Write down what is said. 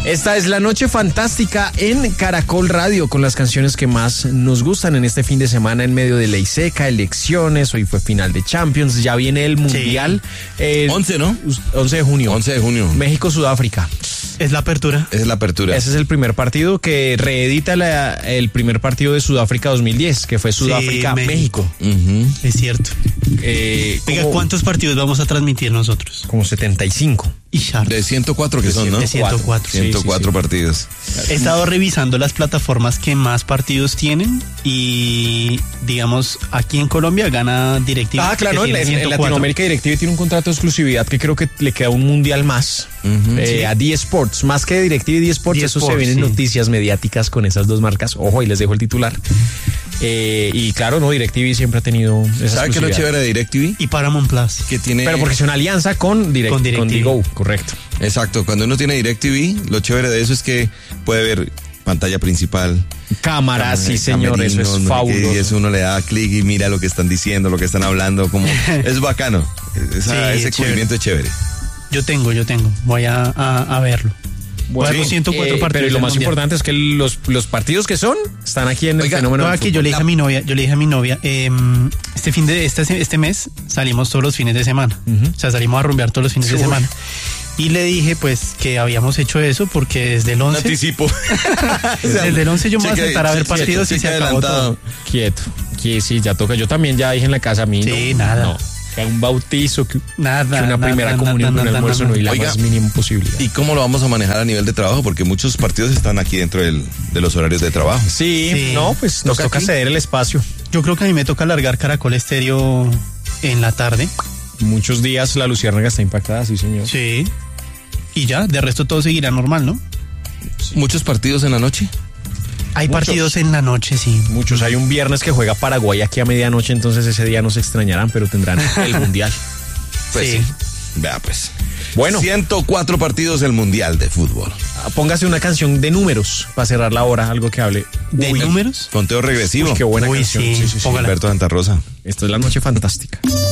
Esta es la noche fantástica en Caracol Radio con las canciones que más nos gustan en este fin de semana en medio de ley seca, elecciones, hoy fue final de Champions, ya viene el Mundial. 11, ¿no? 11 de junio. 11 de junio. México-Sudáfrica. Es la apertura. Esa es la apertura. Ese es el primer partido que reedita el primer partido de Sudáfrica 2010, que fue Sudáfrica-México. Es cierto. Oiga, ¿cuántos partidos vamos a transmitir nosotros? Como 75. De 104 que son, ¿no? De 104. 104 partidos. He estado revisando las plataformas que más partidos tienen y, digamos, aquí en Colombia gana DirecTV. Ah, claro, en Latinoamérica DirecTV tiene un contrato de exclusividad que creo que le queda un mundial más. A D-Sports, más que DirecTV y D-Sports, eso se ven en noticias mediáticas con esas dos marcas. Ojo, ahí les dejo el titular. Y claro, no, DirecTV siempre ha tenido esa ¿Sabe qué es lo chévere de DirecTV? Y Paramount Plus. Que tiene... Pero porque es una alianza con DirecTV. Correcto. Exacto, cuando uno tiene DirecTV, lo chévere de eso es que puede ver pantalla principal. Cámaras, sí señor, eso es fabuloso. Y eso uno le da clic y mira lo que están diciendo, lo que están hablando, como es bacano. Ese cubrimiento es chévere. Yo tengo. Voy a verlo. Bueno, 104 partidos. Pero lo más importante es que los partidos que son están aquí en el fenómeno. Aquí yo le dije a mi novia, este mes salimos todos los fines de semana. O sea, salimos a rumbear todos los fines de semana. Y le dije, pues, que habíamos hecho eso porque desde el 11... Anticipo. Desde el 11 yo me voy a sentar a ver partidos y se acabó todo. Quieto. Sí, ya toca. Yo también ya dije en la casa a mí. Sí, nada. No. Que un bautizo, que una primera comunión, un almuerzo, no hay la más mínima posibilidad. ¿Y cómo lo vamos a manejar a nivel de trabajo? Porque muchos partidos están aquí dentro de los horarios de trabajo. Sí. No, pues nos toca ceder el espacio. Yo creo que a mí me toca alargar Caracol Estéreo en la tarde. Muchos días la Luciérnaga está impactada, sí señor. Sí. Y ya, de resto todo seguirá normal, ¿no? Sí. ¿Muchos partidos en la noche? Hay partidos en la noche, sí. Muchos. Hay un viernes que juega Paraguay aquí a medianoche, entonces ese día no se extrañarán, pero tendrán el Mundial. Pues sí. Vea pues. Bueno. 104 partidos del Mundial de fútbol. Póngase una canción de números para cerrar la hora, algo que hable. ¿De números? Conteo regresivo. Qué buena canción. Sí. Alberto Santa Rosa. Esto es la noche fantástica.